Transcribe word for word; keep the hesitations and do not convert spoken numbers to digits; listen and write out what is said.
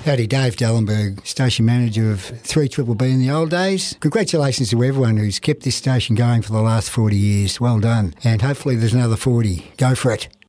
Howdy, Dave Dallenberg, station manager of three B B B in the old days. Congratulations to everyone who's kept this station going for the last forty years. Well done. And hopefully there's another forty. Go for it.